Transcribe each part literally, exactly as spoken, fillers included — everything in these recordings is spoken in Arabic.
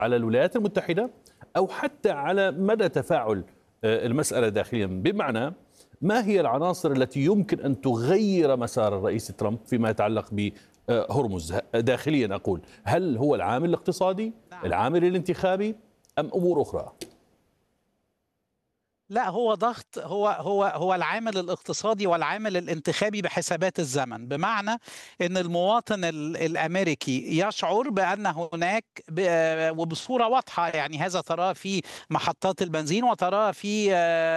على الولايات المتحدة أو حتى على مدى تفاعل المسألة داخليا؟ بمعنى ما هي العناصر التي يمكن أن تغير مسار الرئيس ترامب فيما يتعلق بهرمز داخليا؟ أقول هل هو العامل الاقتصادي، العامل الانتخابي، أم أمور أخرى؟ لا، هو ضغط هو هو هو العامل الاقتصادي والعامل الانتخابي بحسابات الزمن، بمعنى ان المواطن الامريكي يشعر بان هناك وبصوره واضحه، يعني هذا تراه في محطات البنزين وتراه في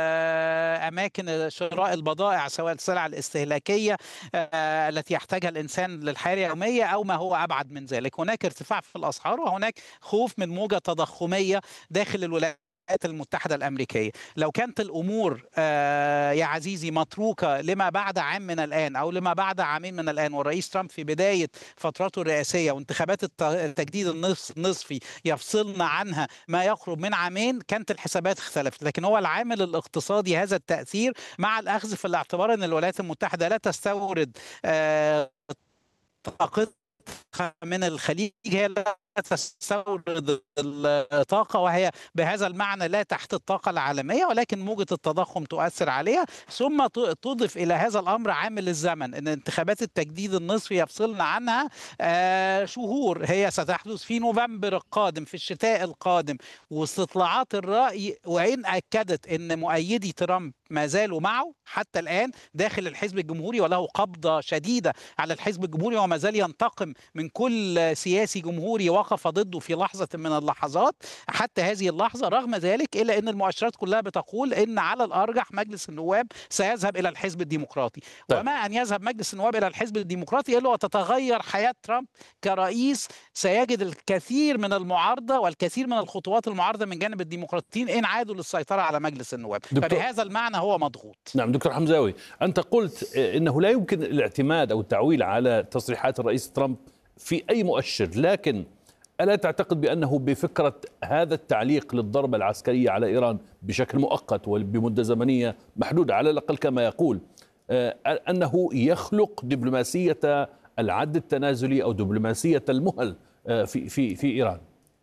اماكن شراء البضائع سواء السلع الاستهلاكيه التي يحتاجها الانسان للحياه اليوميه او ما هو ابعد من ذلك. هناك ارتفاع في الاسعار وهناك خوف من موجه تضخميه داخل الولايات المتحدة الأمريكية. لو كانت الأمور آه يا عزيزي متروكة لما بعد عام من الآن أو لما بعد عامين من الآن، والرئيس ترامب في بداية فترته الرئاسية وانتخابات التجديد النصفي يفصلنا عنها ما يقرب من عامين، كانت الحسابات اختلفت. لكن هو العامل الاقتصادي هذا التأثير، مع الأخذ في الاعتبار أن الولايات المتحدة لا تستورد آه طاقتها من الخليج، هي لا تستورد الطاقة، وهي بهذا المعنى لا تحت الطاقة العالمية، ولكن موجة التضخم تؤثر عليها. ثم تضف إلى هذا الأمر عامل الزمن، أن انتخابات التجديد النصفي يفصلنا عنها آه شهور، هي ستحدث في نوفمبر القادم في الشتاء القادم. واستطلاعات الرأي وإن أكدت أن مؤيدي ترامب ما زالوا معه حتى الآن داخل الحزب الجمهوري، وله قبضة شديدة على الحزب الجمهوري وما زال ينتقم من كل سياسي جمهوري وقف ضده في لحظة من اللحظات حتى هذه اللحظة. رغم ذلك إلا أن المؤشرات كلها بتقول أن على الأرجح مجلس النواب سيذهب إلى الحزب الديمقراطي. طيب. وما أن يذهب مجلس النواب إلى الحزب الديمقراطي إلا وتتغير حياة ترامب كرئيس، سيجد الكثير من المعارضة والكثير من الخطوات المعارضة من جانب الديمقراطيين إن عادوا للسيطرة على مجلس النواب. فبهذا المعنى هو مضغوط. نعم دكتور حمزاوي، أنت قلت إنه لا يمكن الاعتماد أو التعويل على تصريحات الرئيس ترامب في أي مؤشر، لكن ألا تعتقد بأنه بفكرة هذا التعليق للضربة العسكرية على إيران بشكل مؤقت وبمدة زمنية محدودة على الأقل كما يقول، أنه يخلق دبلوماسية العد التنازلي أو دبلوماسية المهل في في في إيران؟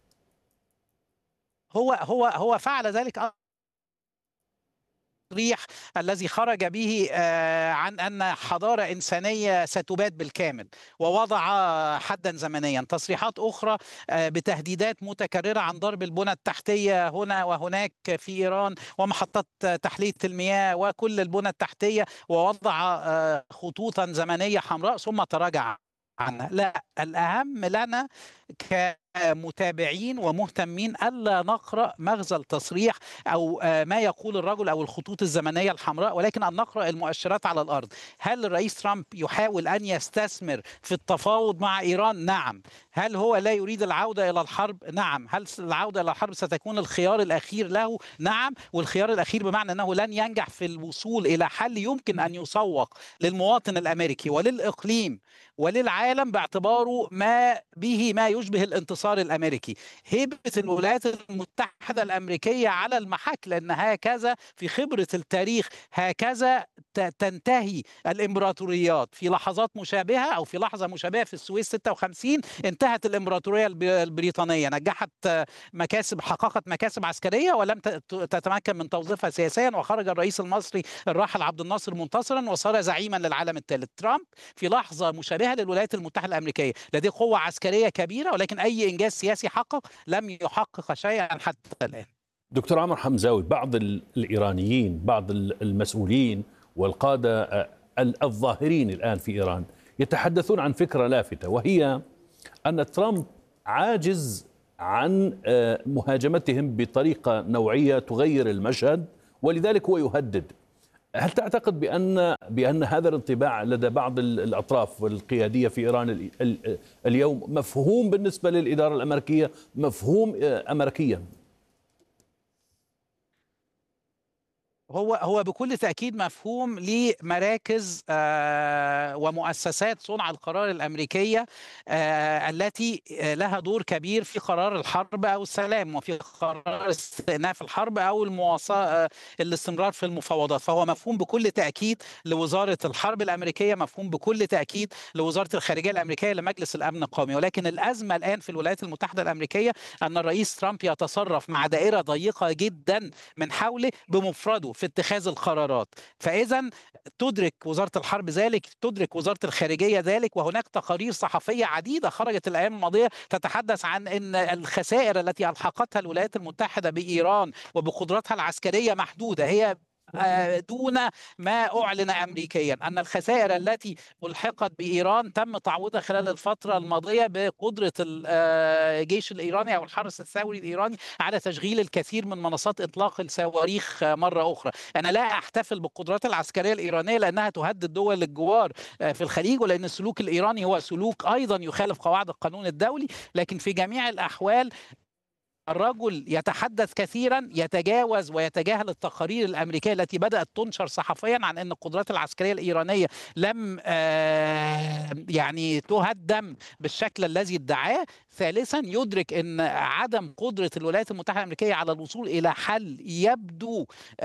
هو هو هو فعل ذلك التصريح الذي خرج به عن أن حضارة إنسانية ستباد بالكامل، ووضع حدا زمنيا. تصريحات أخرى بتهديدات متكررة عن ضرب البنى التحتية هنا وهناك في إيران ومحطات تحلية المياه وكل البنى التحتية، ووضع خطوطا زمنية حمراء ثم تراجع عنها. لا، الأهم لنا كمتابعين ومهتمين ألا نقرأ مغزى التصريح أو ما يقول الرجل أو الخطوط الزمنية الحمراء، ولكن أن نقرأ المؤشرات على الأرض. هل الرئيس ترامب يحاول أن يستثمر في التفاوض مع إيران؟ نعم. هل هو لا يريد العودة إلى الحرب؟ نعم. هل العودة إلى الحرب ستكون الخيار الأخير له؟ نعم. والخيار الأخير بمعنى أنه لن ينجح في الوصول إلى حل يمكن أن يسوق للمواطن الأمريكي وللإقليم وللعالم باعتباره ما به ما يشبه الانتصار الأمريكي. هيبة الولايات المتحدة الأمريكية على المحك، لأن هكذا في خبرة التاريخ هكذا تنتهي الإمبراطوريات. في لحظات مشابهة أو في لحظة مشابهة في السويس ستة وخمسين انتهت الإمبراطورية البريطانية، نجحت مكاسب، حققت مكاسب عسكرية ولم تتمكن من توظيفها سياسيا، وخرج الرئيس المصري الراحل عبد الناصر منتصرا وصار زعيما للعالم الثالث. ترامب في لحظة مشابهة للولايات المتحدة الأمريكية لديه قوة عسكرية كبيرة، ولكن أي إنجاز سياسي حقق لم يحقق شيئا حتى الآن. دكتور عمر حمزاوي، بعض الإيرانيين، بعض المسؤولين والقادة الظاهرين الآن في إيران يتحدثون عن فكرة لافتة، وهي أن ترامب عاجز عن مهاجمتهم بطريقة نوعية تغير المشهد، ولذلك هو يهدد. هل تعتقد بأن بأن هذا الانطباع لدى بعض الأطراف القيادية في إيران اليوم مفهوم بالنسبة للإدارة الأمريكية، مفهوم أمريكيا؟ هو هو بكل تأكيد مفهوم لمراكز آه، ومؤسسات صنع القرار الأمريكية آه، التي آه، لها دور كبير في قرار الحرب أو السلام، وفي قرار استئناف الحرب أو المواصلة الاستمرار في المفاوضات. فهو مفهوم بكل تأكيد لوزارة الحرب الأمريكية، مفهوم بكل تأكيد لوزارة الخارجية الأمريكية، لمجلس الأمن القومي. ولكن الأزمة الآن في الولايات المتحدة الأمريكية أن الرئيس ترامب يتصرف مع دائرة ضيقة جدا من حوله بمفرده في اتخاذ القرارات. فإذا تدرك وزارة الحرب ذلك، تدرك وزارة الخارجية ذلك، وهناك تقارير صحفية عديدة خرجت الأيام الماضية تتحدث عن أن الخسائر التي ألحقتها الولايات المتحدة بإيران وبقدراتها العسكرية محدودة، هي دون ما أعلن أمريكيا. أن الخسائر التي ألحقت بإيران تم تعويضها خلال الفترة الماضية بقدرة الجيش الإيراني أو الحرس الثوري الإيراني على تشغيل الكثير من منصات إطلاق الصواريخ مرة أخرى. أنا لا أحتفل بالقدرات العسكرية الإيرانية لأنها تهدد دول الجوار في الخليج، ولأن السلوك الإيراني هو سلوك أيضا يخالف قواعد القانون الدولي. لكن في جميع الأحوال الرجل يتحدث كثيرا، يتجاوز ويتجاهل التقارير الأمريكية التي بدأت تنشر صحفيا عن أن القدرات العسكرية الإيرانية لم يعني تهدم بالشكل الذي ادعاه. ثالثا يدرك أن عدم قدرة الولايات المتحدة الأمريكية على الوصول إلى حل يبدو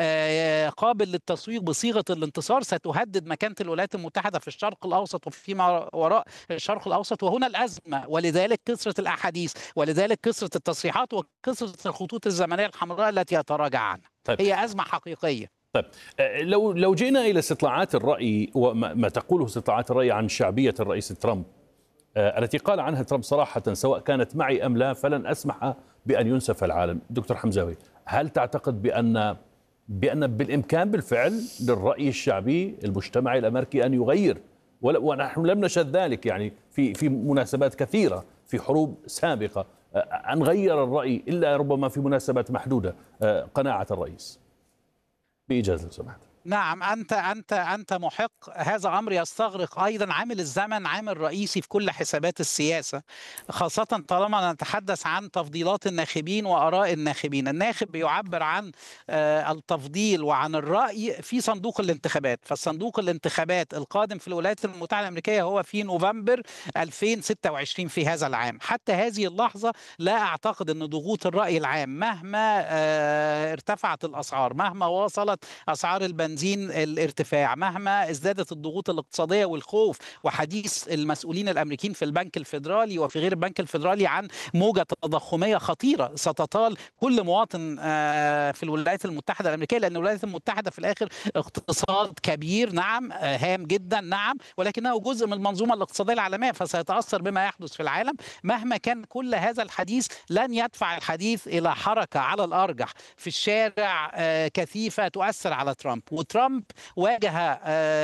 قابل للتصوير بصيغة الانتصار ستهدد مكانة الولايات المتحدة في الشرق الأوسط وفيما وراء الشرق الأوسط. وهنا الأزمة، ولذلك كثرة الأحاديث، ولذلك كثرة التصريحات، وكثرة الخطوط الزمنية الحمراء التي يتراجع عنها. طيب. هي أزمة حقيقية. طيب لو لو جئنا إلى استطلاعات الرأي وما تقوله استطلاعات الرأي عن شعبية الرئيس ترامب التي قال عنها ترامب صراحة سواء كانت معي أم لا فلن أسمح بأن ينسف العالم. دكتور حمزاوي، هل تعتقد بأن بأن بالإمكان بالفعل للرأي الشعبي المجتمعي الأمريكي أن يغير؟ ونحن لم نشهد ذلك يعني في في مناسبات كثيرة في حروب سابقة أن غير الرأي إلا ربما في مناسبات محدودة قناعة الرئيس. بإجازة لو سمحت. نعم، أنت أنت أنت محق. هذا أمر يستغرق أيضا عامل الزمن، عامل رئيسي في كل حسابات السياسة، خاصة طالما نتحدث عن تفضيلات الناخبين وآراء الناخبين. الناخب بيعبر عن التفضيل وعن الرأي في صندوق الانتخابات، فالصندوق الانتخابات القادم في الولايات المتحدة الأمريكية هو في نوفمبر ألفين وستة وعشرين في هذا العام. حتى هذه اللحظة لا أعتقد أن ضغوط الرأي العام مهما ارتفعت الأسعار، مهما وصلت أسعار البنزين الارتفاع، مهما ازدادت الضغوط الاقتصادية والخوف وحديث المسؤولين الأمريكيين في البنك الفيدرالي وفي غير البنك الفيدرالي عن موجة تضخمية خطيرة ستطال كل مواطن في الولايات المتحدة الأمريكية، لأن الولايات المتحدة في الآخر اقتصاد كبير، نعم، هام جدا، نعم، ولكنه جزء من المنظومة الاقتصادية العالمية، فسيتأثر بما يحدث في العالم. مهما كان كل هذا الحديث لن يدفع الحديث إلى حركة على الأرجح في الشارع كثيفة تؤثر على ترامب. وترامب واجه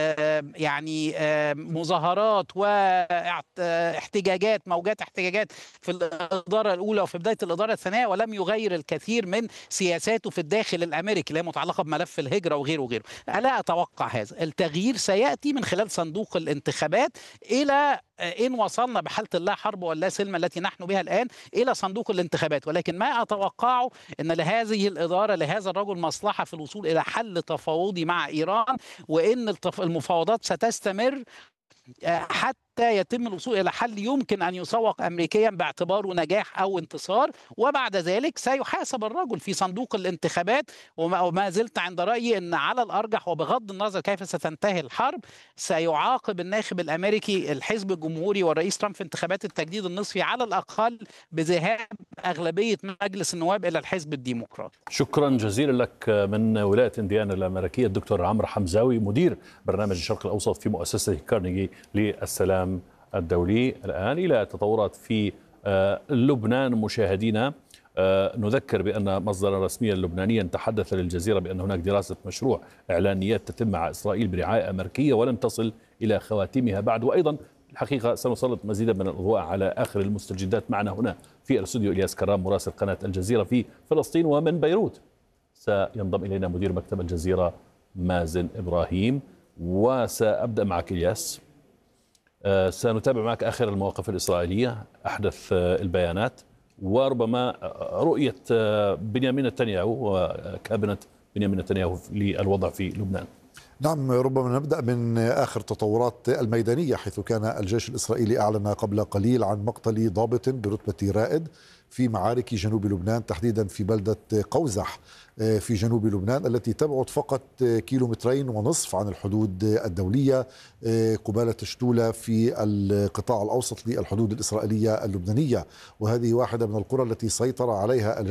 يعني مظاهرات واحتجاجات، موجات احتجاجات في الإدارة الأولى وفي بداية الإدارة الثانية، ولم يغير الكثير من سياساته في الداخل الأمريكي اللي هي متعلقة بملف الهجرة وغيره وغيره. ألا أتوقع هذا التغيير سيأتي من خلال صندوق الانتخابات إلى إن وصلنا بحالة اللا حرب واللا سلم التي نحن بها الآن إلى صندوق الانتخابات. ولكن ما أتوقعه أن لهذه الإدارة، لهذا الرجل، مصلحة في الوصول إلى حل تفاوضي مع إيران، وإن المفاوضات ستستمر حتى يتم الوصول إلى حل يمكن أن يسوق أمريكيا باعتباره نجاح أو انتصار. وبعد ذلك سيحاسب الرجل في صندوق الانتخابات. وما زلت عند رأيي أن على الأرجح وبغض النظر كيف ستنتهي الحرب سيعاقب الناخب الأمريكي الحزب الجمهوري والرئيس ترامب في انتخابات التجديد النصفي على الأقل بذهاب أغلبية مجلس النواب إلى الحزب الديمقراطي. شكرا جزيلا لك من ولاية إنديانا الأمريكية الدكتور عمرو حمزاوي، مدير برنامج الشرق الأوسط في مؤسسة كارنيجي للسلام الدولي. الآن إلى تطورات في لبنان. مشاهدينا، نذكر بأن مصدرا رسميا لبنانيا تحدث للجزيرة بأن هناك دراسة مشروع إعلانيات تتم مع إسرائيل برعاية أمريكية ولم تصل إلى خواتمها بعد. وأيضا الحقيقة سنسلط مزيدا من الأضواء على آخر المستجدات. معنا هنا في الاستوديو إلياس كرام مراسل قناة الجزيرة في فلسطين، ومن بيروت سينضم إلينا مدير مكتب الجزيرة مازن إبراهيم. وسأبدأ معك إلياس، سنتابع معك آخر المواقف الإسرائيلية، أحدث البيانات، وربما رؤية بنيامين نتنياهو وكابينة بنيامين نتنياهو للوضع في لبنان؟ نعم، ربما نبدأ من آخر تطورات الميدانية، حيث كان الجيش الإسرائيلي أعلن قبل قليل عن مقتل ضابط برتبة رائد في معارك جنوب لبنان، تحديدا في بلدة قوزح في جنوب لبنان التي تبعد فقط كيلومترين ونصف عن الحدود الدولية قبالة شتولة في القطاع الأوسط للحدود الإسرائيلية اللبنانية. وهذه واحدة من القرى التي سيطر عليها